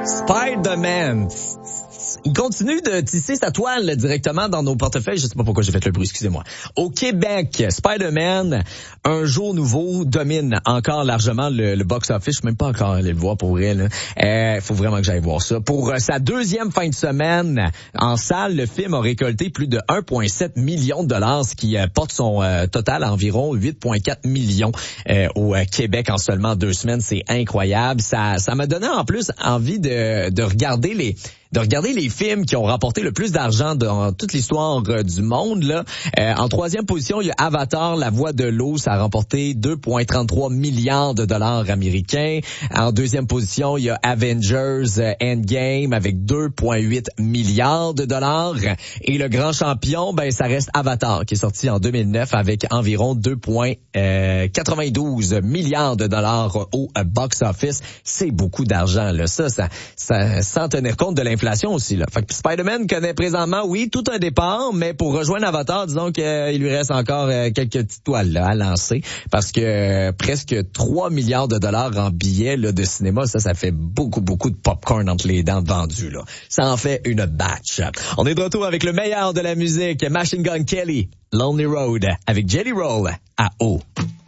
Spider-Man. Il continue de tisser sa toile directement dans nos portefeuilles. Je sais pas pourquoi j'ai fait le bruit, excusez-moi. Au Québec, Spider-Man, Un jour nouveau, domine encore largement le box-office. Je suis même pas encore allé le voir pour vrai. Faut vraiment que j'aille voir ça. Pour sa deuxième fin de semaine en salle, le film a récolté plus de 1,7 million de dollars, ce qui porte son total à environ 8,4 millions au Québec en seulement 2 semaines. C'est incroyable. Ça m'a donné en plus envie de regarder les films qui ont rapporté le plus d'argent dans toute l'histoire du monde. Là. En troisième position, il y a Avatar, La Voix de l'eau. Ça a remporté 2,33 milliards de dollars américains. En deuxième position, il y a Avengers Endgame avec 2,8 milliards de dollars. Et le grand champion, ça reste Avatar, qui est sorti en 2009 avec environ 2,92 milliards de dollars au box-office. C'est beaucoup d'argent, là. Ça sans tenir compte de l'inflation aussi, là. Fait que Spider-Man connaît présentement, oui, tout un départ, mais pour rejoindre Avatar, disons qu'il lui reste encore quelques petites toiles là, à lancer, parce que presque 3 milliards de dollars en billets là, de cinéma, ça fait beaucoup de popcorn entre les dents de vendu, là. Ça en fait une batch. On est de retour avec le meilleur de la musique, Machine Gun Kelly, Lonely Road, avec Jelly Roll à eau.